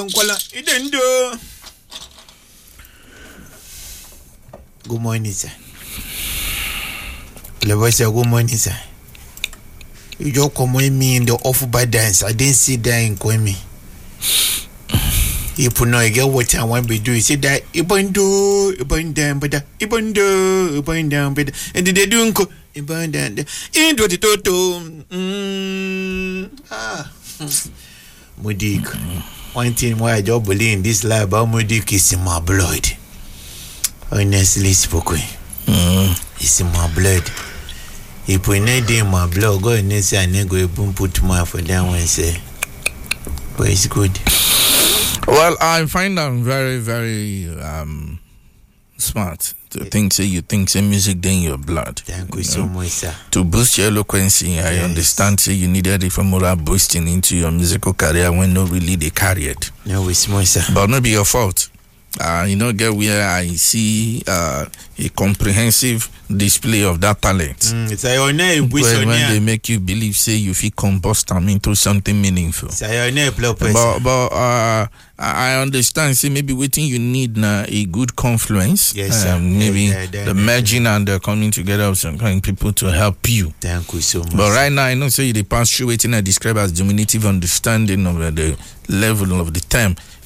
Good morning, sir. The voice say good morning, sir. You just come with me in the off by dance. I didn't see that in Kwemi. You put no get what I want to do. You say that Ibon down, but Ibon down, but and did they do Ibon down into the toto? Mudik. One thing why I don't believe in this life about Mudik is in my blood. Honestly spoken, it's in my blood. If we need in my blood, go and say I never put my for them and say, but it's good. Well, I find them very, very smart to think say you think say music in your blood. Thank you so much, sir. To boost your eloquency, I understand say you needed it for moral boosting into your musical career when no really they carry it. No, it's more, sir. But not be your fault. Get where I see a comprehensive display of that talent. It's when they make you believe, say you feel combust them into something meaningful. But I understand, say maybe waiting you need a good confluence. Yes, sir. Maybe the merging and the coming together of some kind of people to help you. Thank you so much. But right now, I know say they pass through waiting I describe as dominative understanding of the level of the term.